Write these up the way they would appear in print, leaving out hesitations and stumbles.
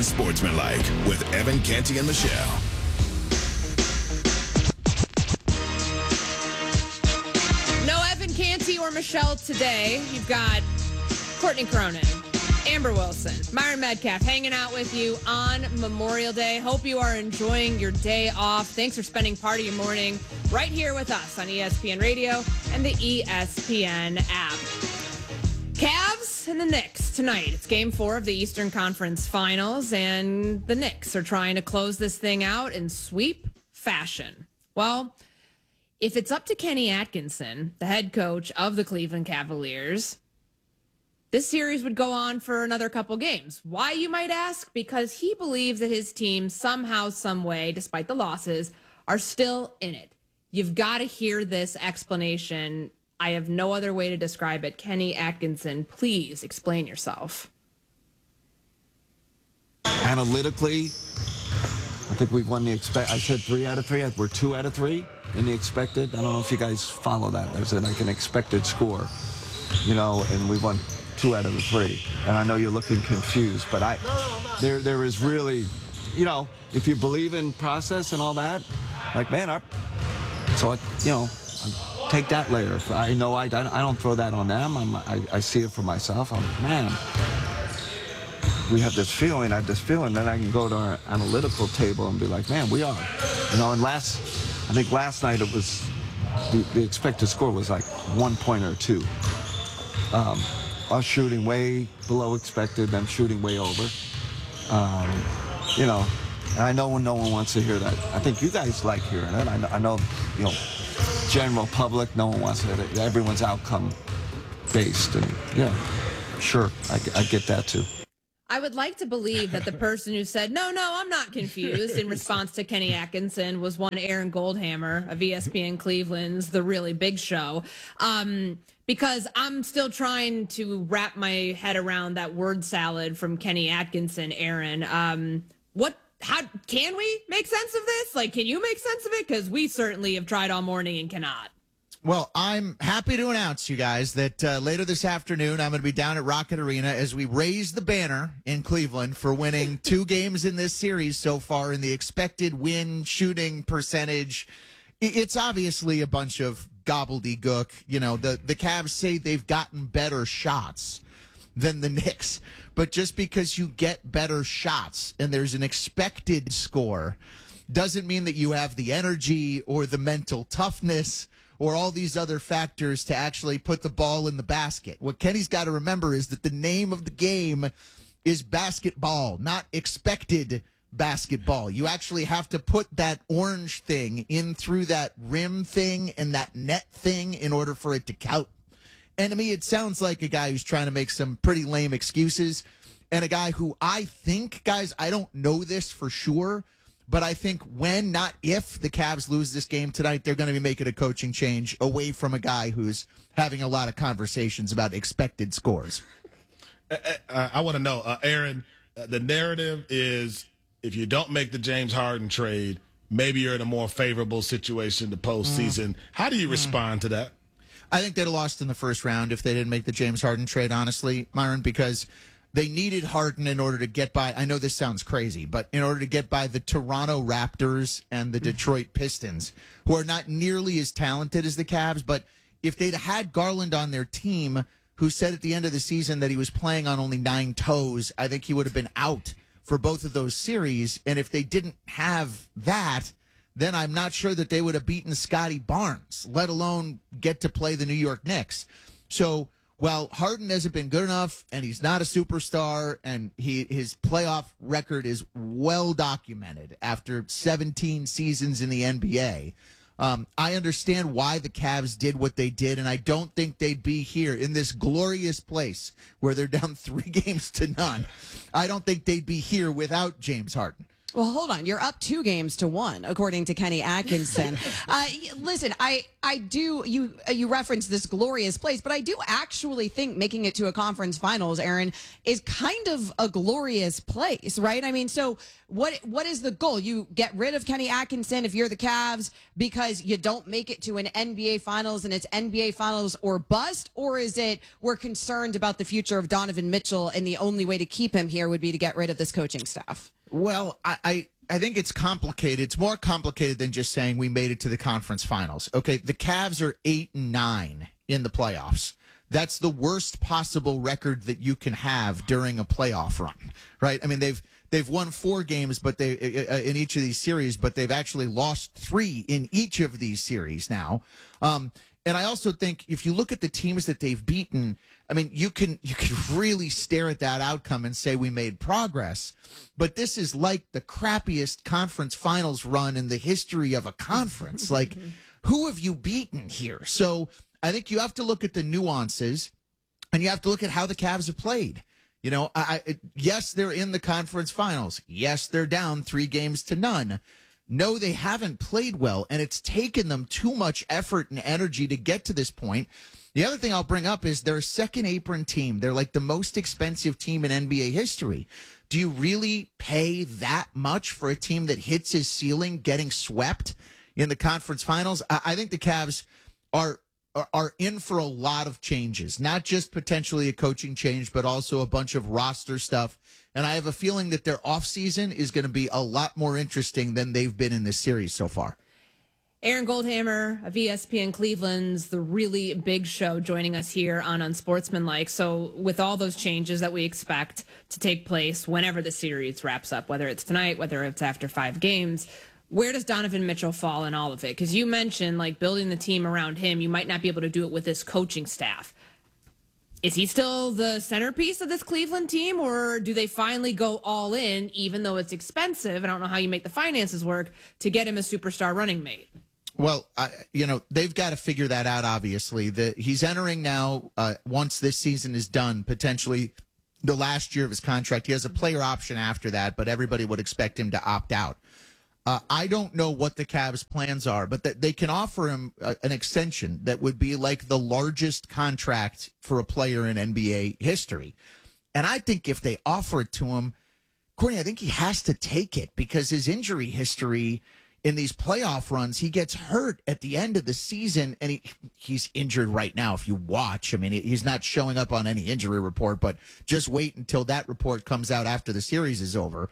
Unsportsmanlike with Evan Canty and Michelle. No Evan Canty or Michelle today. You've got Courtney Cronin, Amber Wilson, Myron Metcalf hanging out with you on Memorial Day. Hope you are enjoying your day off. Thanks for spending part of your morning right here with us on ESPN Radio and the ESPN app. Cavs and the Knicks tonight. It's game 4 of the Eastern Conference Finals, and the Knicks are trying to close this thing out in sweep fashion. Well, if it's up to Kenny Atkinson, the head coach of the Cleveland Cavaliers, this series would go on for another couple games. Why, you might ask? Because he believes that his team somehow, some way, despite the losses, are still in it. You've got to hear this explanation. I have no other way to describe it. Kenny Atkinson, please explain yourself. Analytically, I think we've won the I said 3 out of 3. We're 2 out of 3 in the expected. I don't know if you guys follow that. There's like an expected score, and we've won 2 out of the 3. And I know you're looking confused, but there is really, if you believe in process and all that, take that later. I know I don't throw that on them. I see it for myself. We have this feeling. I have this feeling. Then I can go to our analytical table and be like, man, we are. And I think last night it was, the expected score was like 1 point or 2. Us shooting way below expected, them shooting way over. And I know no one wants to hear that. I think you guys like hearing it. I know, general public, no one wants it. Everyone's outcome based, and sure, I get that too. I would like to believe that the person who said, no, I'm not confused, in response to Kenny Atkinson was one Aaron Goldhammer of ESPN Cleveland's The Really Big Show. Because I'm still trying to wrap my head around that word salad from Kenny Atkinson, Aaron. How can we make sense of this? Can you make sense of it? Because we certainly have tried all morning and cannot. Well, I'm happy to announce, you guys, that later this afternoon, I'm going to be down at Rocket Arena as we raise the banner in Cleveland for winning 2 games in this series so far in the expected win shooting percentage. It's obviously a bunch of gobbledygook. The Cavs say they've gotten better shots than the Knicks. But just because you get better shots and there's an expected score doesn't mean that you have the energy or the mental toughness or all these other factors to actually put the ball in the basket. What Kenny's got to remember is that the name of the game is basketball, not expected basketball. You actually have to put that orange thing in through that rim thing and that net thing in order for it to count. And to me, it sounds like a guy who's trying to make some pretty lame excuses, and a guy who I think, guys, I don't know this for sure, but I think when, not if, the Cavs lose this game tonight, they're going to be making a coaching change away from a guy who's having a lot of conversations about expected scores. I want to know, Aaron, the narrative is if you don't make the James Harden trade, maybe you're in a more favorable situation the postseason. How do you respond to that? I think they'd have lost in the first round if they didn't make the James Harden trade, honestly, Myron, because they needed Harden in order to get by. I know this sounds crazy, but in order to get by the Toronto Raptors and the Detroit Pistons, who are not nearly as talented as the Cavs. But if they'd had Garland on their team, who said at the end of the season that he was playing on only 9 toes, I think he would have been out for both of those series. And if they didn't have that, then I'm not sure that they would have beaten Scotty Barnes, let alone get to play the New York Knicks. So while Harden hasn't been good enough and he's not a superstar and his playoff record is well documented after 17 seasons in the NBA, I understand why the Cavs did what they did, and I don't think they'd be here in this glorious place where they're down 3 games to none. I don't think they'd be here without James Harden. Well, hold on. You're up 2-1, according to Kenny Atkinson. Listen, I do. You referenced this glorious place, but I do actually think making it to a conference finals, Aaron, is kind of a glorious place, right? I mean, so what is the goal? You get rid of Kenny Atkinson if you're the Cavs because you don't make it to an NBA finals and it's NBA finals or bust, or is it we're concerned about the future of Donovan Mitchell and the only way to keep him here would be to get rid of this coaching staff? Well, I think it's complicated. It's more complicated than just saying we made it to the conference finals. Okay, the Cavs are 8-9 in the playoffs. That's the worst possible record that you can have during a playoff run, right? I mean, they've won 4 games, but they in each of these series, but they've actually lost 3 in each of these series now. And I also think if you look at the teams that they've beaten, I mean, you can really stare at that outcome and say we made progress. But this is like the crappiest conference finals run in the history of a conference. Like, who have you beaten here? So I think you have to look at the nuances and you have to look at how the Cavs have played. You know, yes, they're in the conference finals. Yes, they're down 3-0. No, they haven't played well, and it's taken them too much effort and energy to get to this point. The other thing I'll bring up is they're a second apron team. They're like the most expensive team in NBA history. Do you really pay that much for a team that hits his ceiling getting swept in the conference finals? I think the Cavs are in for a lot of changes, not just potentially a coaching change, but also a bunch of roster stuff. And I have a feeling that their offseason is going to be a lot more interesting than they've been in this series so far. Aaron Goldhammer of ESPN Cleveland's The Really Big Show joining us here on Unsportsmanlike. So with all those changes that we expect to take place whenever the series wraps up, whether it's tonight, whether it's after 5 games, where does Donovan Mitchell fall in all of it? Because you mentioned like building the team around him. You might not be able to do it with this coaching staff. Is he still the centerpiece of this Cleveland team, or do they finally go all in, even though it's expensive? I don't know how you make the finances work to get him a superstar running mate. Well, they've got to figure that out, obviously. He's entering now, once this season is done, potentially the last year of his contract. He has a player option after that, but everybody would expect him to opt out. I don't know what the Cavs' plans are, but they can offer him an extension that would be like the largest contract for a player in NBA history. And I think if they offer it to him, Courtney, I think he has to take it because his injury history in these playoff runs, he gets hurt at the end of the season, and he's injured right now. If you watch, I mean, he's not showing up on any injury report, but just wait until that report comes out after the series is over.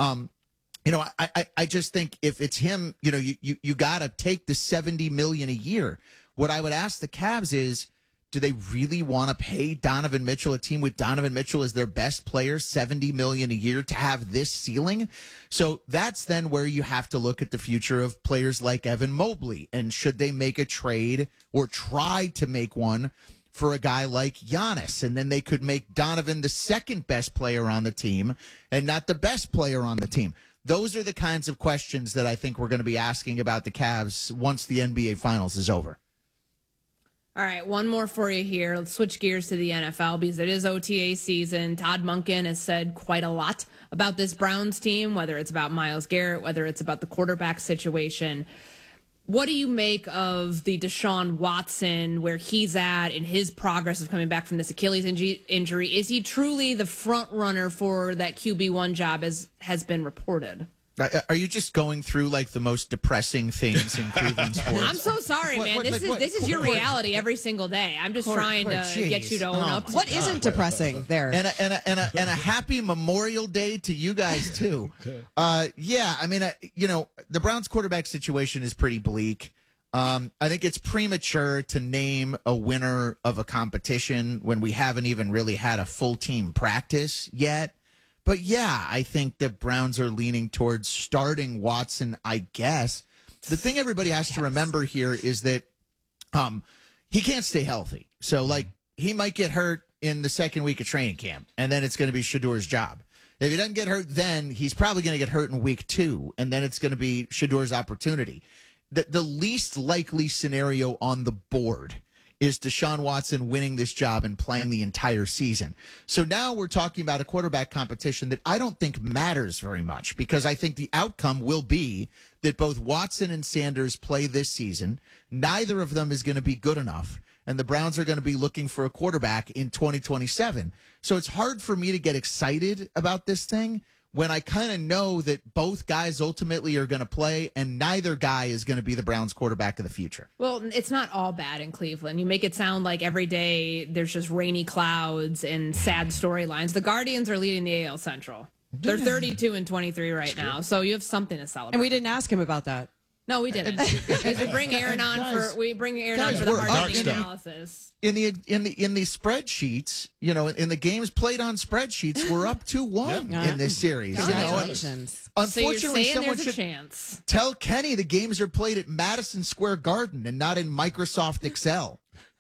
I just think if it's him, you got to take the $70 million a year. What I would ask the Cavs is, do they really want to pay Donovan Mitchell, a team with Donovan Mitchell as their best player, $70 million a year to have this ceiling? So that's then where you have to look at the future of players like Evan Mobley. And should they make a trade or try to make one for a guy like Giannis? And then they could make Donovan the second best player on the team and not the best player on the team. Those are the kinds of questions that I think we're going to be asking about the Cavs once the NBA Finals is over. All right, one more for you here. Let's switch gears to the NFL because it is OTA season. Todd Monken has said quite a lot about this Browns team, whether it's about Myles Garrett, whether it's about the quarterback situation. What do you make of the Deshaun Watson, where he's at in his progress of coming back from this Achilles injury? Is he truly the front runner for that QB1 job, as has been reported? Are you just going through like the most depressing things in Cleveland sports? I'm so sorry, man. This is your reality every single day. I'm just trying to get you to own up. What isn't depressing there? And a happy Memorial Day to you guys too. Yeah, I mean, the Browns quarterback situation is pretty bleak. I think it's premature to name a winner of a competition when we haven't even really had a full team practice yet. But yeah, I think the Browns are leaning towards starting Watson, I guess. The thing everybody has to remember here is that he can't stay healthy. So, he might get hurt in the second week of training camp, and then it's going to be Shadour's job. If he doesn't get hurt then, he's probably going to get hurt in week 2, and then it's going to be Shadour's opportunity. The least likely scenario on the board is Deshaun Watson winning this job and playing the entire season. So now we're talking about a quarterback competition that I don't think matters very much, because I think the outcome will be that both Watson and Sanders play this season. Neither of them is going to be good enough, and the Browns are going to be looking for a quarterback in 2027. So it's hard for me to get excited about this thing when I kind of know that both guys ultimately are going to play, and neither guy is going to be the Browns quarterback of the future. Well, it's not all bad in Cleveland. You make it sound like every day there's just rainy clouds and sad storylines. The Guardians are leading the AL Central. They're 32-23 right now, so you have something to celebrate. And we didn't ask him about that. No, we didn't. Because we bring Aaron on for the hard analysis. In the spreadsheets, in the games played on spreadsheets, we're up 2-1 in this series. Congratulations. Unfortunately, so someone there's should a chance. Tell Kenny the games are played at Madison Square Garden and not in Microsoft Excel.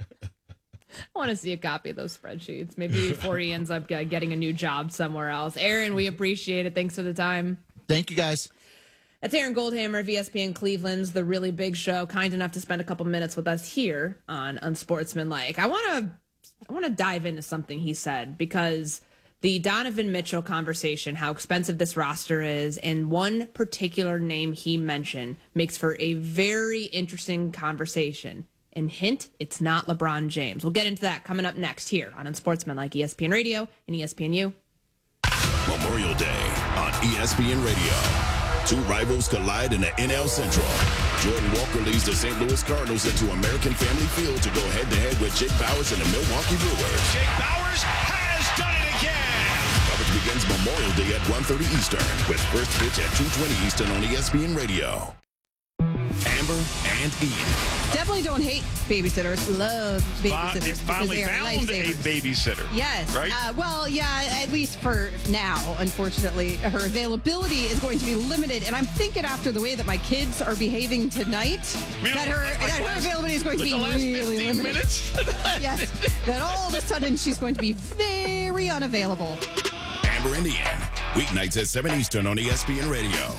I want to see a copy of those spreadsheets. Maybe before he ends up getting a new job somewhere else. Aaron, we appreciate it. Thanks for the time. Thank you, guys. That's Aaron Goldhammer of ESPN Cleveland's The Really Big Show, kind enough to spend a couple minutes with us here on Unsportsmanlike. I want to dive into something he said, because the Donovan Mitchell conversation, how expensive this roster is, and one particular name he mentioned makes for a very interesting conversation. And hint, it's not LeBron James. We'll get into that coming up next here on Unsportsmanlike, ESPN Radio and ESPNU. Memorial Day on ESPN Radio. Two rivals collide in the NL Central. Jordan Walker leads the St. Louis Cardinals into American Family Field to go head-to-head with Jake Bauers and the Milwaukee Brewers. Jake Bauers has done it again. Coverage begins Memorial Day at 1:30 Eastern with first pitch at 2:20 Eastern on ESPN Radio. Amber and Ian. Definitely don't hate babysitters. Love babysitters. It finally because they are found a lifesavers. babysitter. Yes. Right? Well, yeah, at least for now, unfortunately. Her availability is going to be limited. And I'm thinking, after the way that my kids are behaving tonight, that her availability is going to be really limited. Minutes? Yes. That all of a sudden she's going to be very unavailable. Amber and Ian. Weeknights at 7 Eastern on ESPN Radio.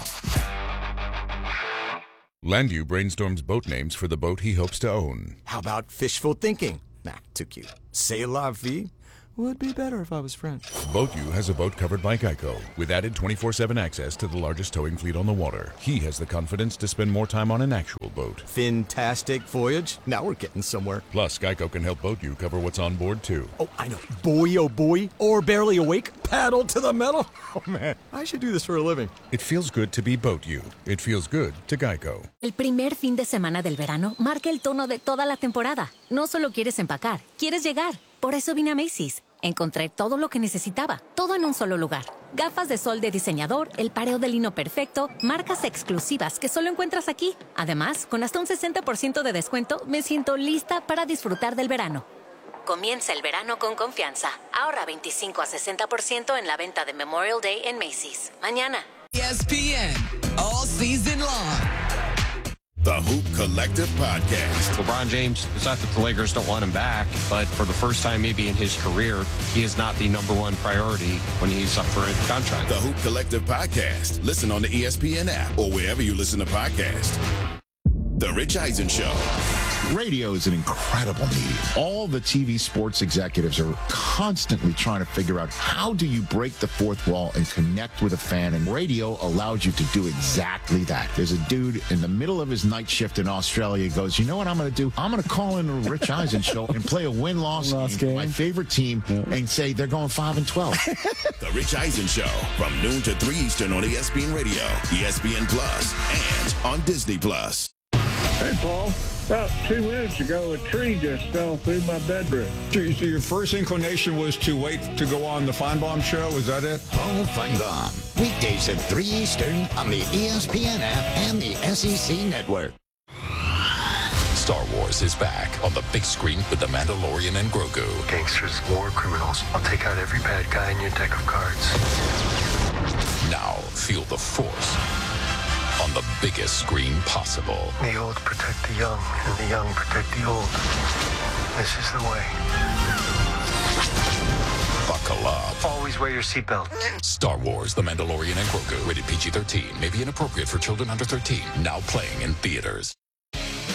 Landu brainstorms boat names for the boat he hopes to own. How about fishful thinking? Nah, too cute. C'est la vie? Would be better if I was French. BoatU has a boat covered by Geico, with added 24/7 access to the largest towing fleet on the water. He has the confidence to spend more time on an actual boat. Fantastic voyage. Now we're getting somewhere. Plus, Geico can help BoatU cover what's on board, too. Oh, I know. Boy, oh boy. Or barely awake. Paddle to the metal. Oh, man. I should do this for a living. It feels good to be BoatU. It feels good to Geico. El primer fin de semana del verano marca el tono de toda la temporada. No solo quieres empacar, quieres llegar. Por eso vine a Macy's. Encontré todo lo que necesitaba, todo en un solo lugar. Gafas de sol de diseñador, el pareo de lino perfecto, marcas exclusivas que solo encuentras aquí. Además, con hasta un 60% de descuento, me siento lista para disfrutar del verano. Comienza el verano con confianza. Ahorra 25 a 60% en la venta de Memorial Day en Macy's. Mañana. ESPN, all season long. The Hoop Collective Podcast. LeBron James, it's not that the Lakers don't want him back, but for the first time maybe in his career, he is not the number one priority when he's up for a contract. The Hoop Collective Podcast. Listen on the ESPN app or wherever you listen to podcasts. The Rich Eisen Show. Radio is an incredible medium. All the TV sports executives are constantly trying to figure out, how do you break the fourth wall and connect with a fan? And radio allows you to do exactly that. There's a dude in the middle of his night shift in Australia goes, you know what I'm going to do? I'm going to call in the Rich Eisen Show and play a win-loss game for my favorite team and say they're going 5-12. The Rich Eisen Show from noon to 3 Eastern on ESPN Radio, ESPN Plus, and on Disney Plus. Hey, Paul. About 2 minutes ago, a tree just fell through my bedroom. So your first inclination was to wait to go on the Feinbaum Show? Is that it? Paul Feinbaum. Weekdays at 3 Eastern on the ESPN app and the SEC Network. Star Wars is back on the big screen with The Mandalorian and Grogu. Gangsters, war criminals. I'll take out every bad guy in your deck of cards. Now feel the Force on the biggest screen possible. The old protect the young, and the young protect the old. This is the way. Buckle up. Always wear your seatbelt. Star Wars, The Mandalorian and Grogu. Rated PG-13. May be inappropriate for children under 13. Now playing in theaters.